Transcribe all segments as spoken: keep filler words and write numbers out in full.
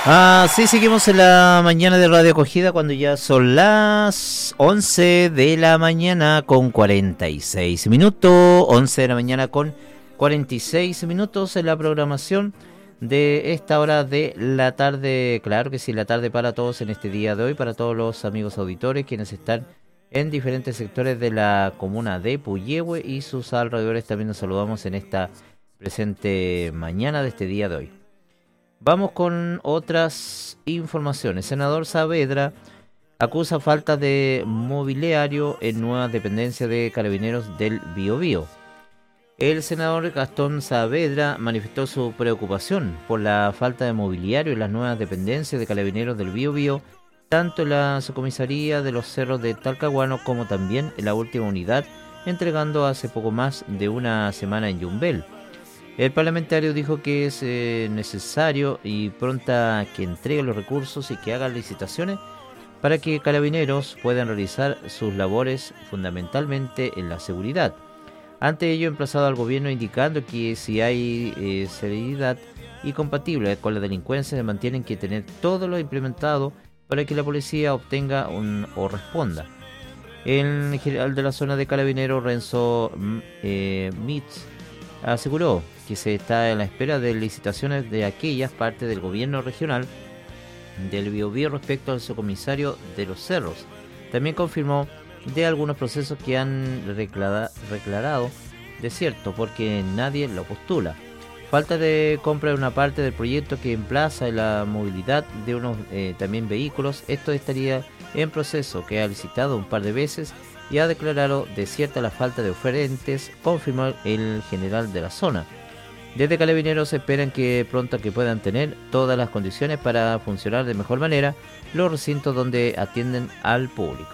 Ah, sí, seguimos en la mañana de Radio Acogida cuando ya son las once de la mañana con cuarenta y seis minutos. once de la mañana con cuarenta y seis minutos en la programación de esta hora de la tarde. Claro que sí, la tarde para todos en este día de hoy, para todos los amigos auditores quienes están en diferentes sectores de la comuna de Puyehue y sus alrededores. También nos saludamos en esta presente mañana de este día de hoy. Vamos con otras informaciones. Senador Saavedra acusa falta de mobiliario en nuevas dependencias de Carabineros del Biobío. El senador Gastón Saavedra manifestó su preocupación por la falta de mobiliario en las nuevas dependencias de Carabineros del Biobío, tanto en la subcomisaría de los Cerros de Talcahuano como también en la última unidad, entregando hace poco más de una semana en Yumbel. El parlamentario dijo que es eh, necesario y pronta que entregue los recursos y que haga licitaciones para que Carabineros puedan realizar sus labores fundamentalmente en la seguridad. Ante ello, emplazado al gobierno indicando que si hay eh, seriedad y compatible con la delincuencia, se mantienen que tener todo lo implementado para que la policía obtenga un, o responda. El general de la zona de Carabineros, Renzo eh, Mitz, aseguró que se está en la espera de licitaciones de aquellas partes del gobierno regional del Biobío respecto al subcomisario de los Cerros. También confirmó de algunos procesos que han declarado desierto porque nadie lo postula. Falta de compra de una parte del proyecto que emplaza la movilidad de unos eh, también vehículos. Esto estaría en proceso, que ha licitado un par de veces y ha declarado desierta la falta de oferentes, confirmó el general de la zona. Desde Carabineros esperan que pronto que puedan tener todas las condiciones para funcionar de mejor manera los recintos donde atienden al público.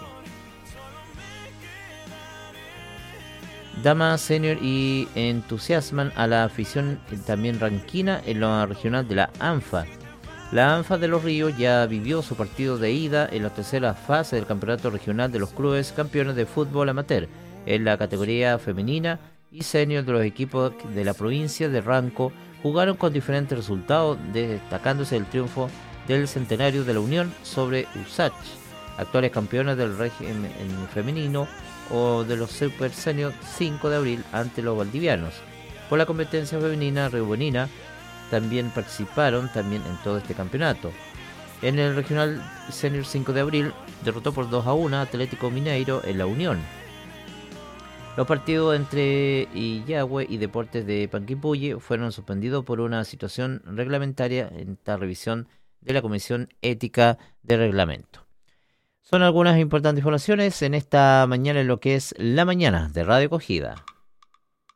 Damas senior y entusiasman a la afición también ranquina en la regional de la ANFA. La ANFA de Los Ríos ya vivió su partido de ida en la tercera fase del campeonato regional de los clubes campeones de fútbol amateur en la categoría femenina y senior de los equipos de la provincia de Ranco. Jugaron con diferentes resultados, destacándose el triunfo del Centenario de la Unión sobre Usach, actuales campeones del régimen femenino, o de los Super Senior cinco de abril ante los valdivianos. Por la competencia femenina, Reubenina también participaron también en todo este campeonato. En el regional Senior cinco de abril derrotó por dos a uno a Atlético Mineiro en la Unión. Los partidos entre Illahue y Deportes de Panguipulli fueron suspendidos por una situación reglamentaria en esta revisión de la Comisión Ética de Reglamento. Son algunas importantes informaciones en esta mañana en lo que es la mañana de Radio Acogida.